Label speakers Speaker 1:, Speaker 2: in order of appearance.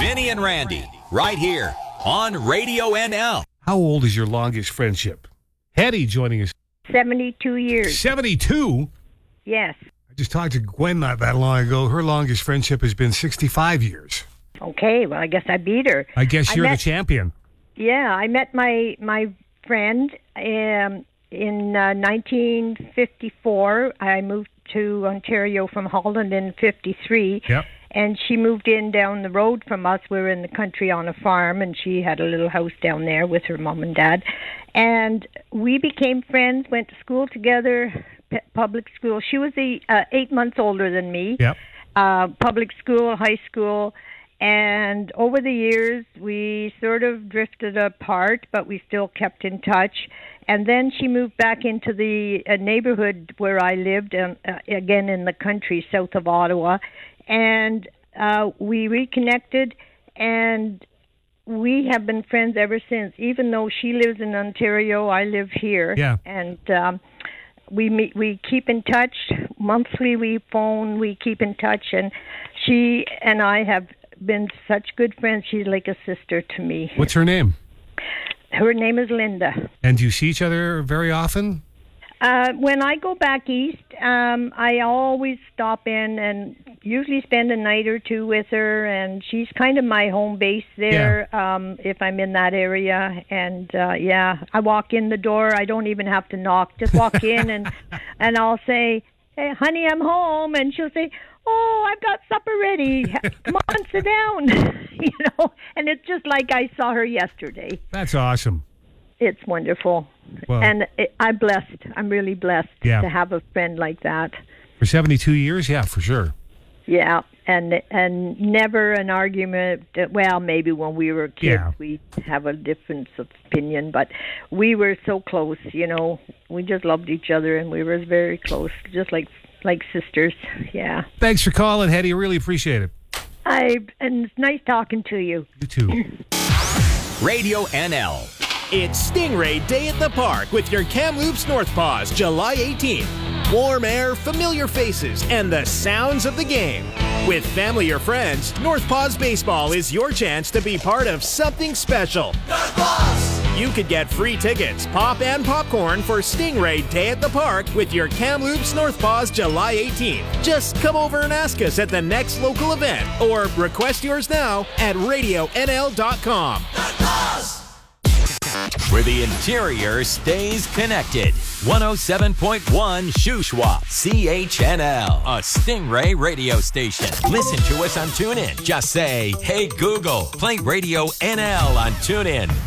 Speaker 1: Vinny and Randy, right here on Radio NL.
Speaker 2: How old is your longest friendship? Hetty joining us.
Speaker 3: 72 years.
Speaker 2: 72?
Speaker 3: Yes.
Speaker 2: I just talked to Gwen not that long ago. Her longest friendship has been 65 years.
Speaker 3: Okay, well, I guess I beat her.
Speaker 2: I guess you're the champion.
Speaker 3: Yeah, I met my friend in 1954. I moved to Ontario from Holland in 53.
Speaker 2: Yep.
Speaker 3: And she moved in down the road from us. We were in the country on a farm, and she had a little house down there with her mom and dad. And we became friends, went to school together, public school. She was 8 months older than me.
Speaker 2: Yep.
Speaker 3: Public school, high school. And over the years, we sort of drifted apart, but we still kept in touch. And then she moved back into the neighborhood where I lived, again in the country, south of Ottawa. And we reconnected, and we have been friends ever since. Even though she lives in Ontario, I live here.
Speaker 2: Yeah.
Speaker 3: And we meet, we keep in touch. Monthly we phone, we keep in touch. And she and I have been such good friends. She's like a sister to me.
Speaker 2: What's her name?
Speaker 3: Her name is Linda.
Speaker 2: And do you see each other very often?
Speaker 3: When I go back east, I always stop in and usually spend a night or two with her, and she's kind of my home base there, if I'm in that area. And I walk in the door. I don't even have to knock. Just walk in and I'll say, "Hey, honey, I'm home," and she'll say, "Oh, I've got supper ready. Come on, sit down." And it's just like I saw her yesterday.
Speaker 2: That's awesome.
Speaker 3: It's wonderful.
Speaker 2: Well,
Speaker 3: and I'm blessed. I'm really blessed to have a friend like that.
Speaker 2: For 72 years? Yeah, for sure.
Speaker 3: Yeah, and never an argument. Well, maybe when we were kids we have a difference of opinion, but we were so close, We just loved each other, and we were very close, just like sisters, yeah.
Speaker 2: Thanks for calling, Hetty. I really appreciate it.
Speaker 3: And it's nice talking to you.
Speaker 2: You too.
Speaker 1: Radio NL.
Speaker 4: It's Stingray Day at the Park with your Kamloops North Paws, July 18th. Warm air, familiar faces, and the sounds of the game. With family or friends, North Paws Baseball is your chance to be part of something special. North Paws! You could get free tickets, pop and popcorn for Stingray Day at the Park with your Kamloops North Paws, July 18th. Just come over and ask us at the next local event, or request yours now at radionl.com. North Paws!
Speaker 1: Where the interior stays connected. 107.1 Shuswap, CHNL, a Stingray radio station. Listen to us on TuneIn. Just say, "Hey Google, play Radio NL on TuneIn."